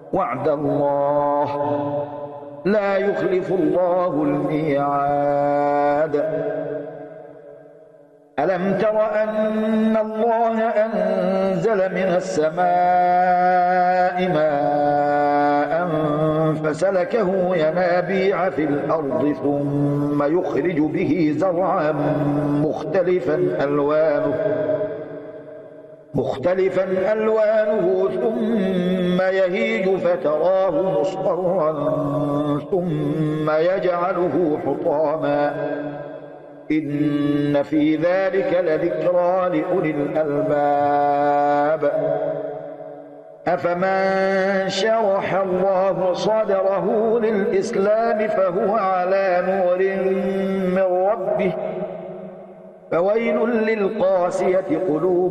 وعد الله لا يخلف الله الميعاد. ألم تر أن الله أنزل من السماء ماء فسلكه ينابيع في الأرض ثم يخرج به زرعا مختلفا ألوانه ثم يهيج فتراه مصفرا ثم يجعله حطاما إن في ذلك لذكرى لأولي الألباب. أفمن شرح الله صدره للإسلام فهو على نور من ربه فويل للقاسية قلوبهم